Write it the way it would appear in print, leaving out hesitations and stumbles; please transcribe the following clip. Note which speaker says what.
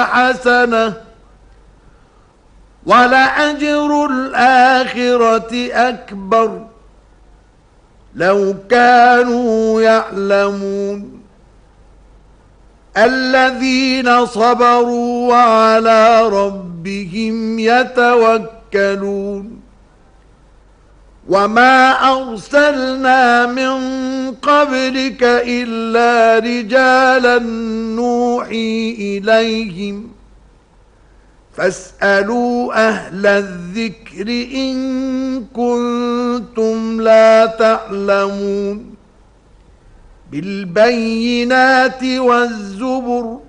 Speaker 1: حسنة ولأجر الآخرة أكبر لو كانوا يعلمون الذين صبروا وعلى ربهم يتوكلون وما أرسلنا من قبلك إلا رجالا نوحي إليهم فاسألوا أهل الذكر إن كنتم لا تعلمون بالبينات والزبر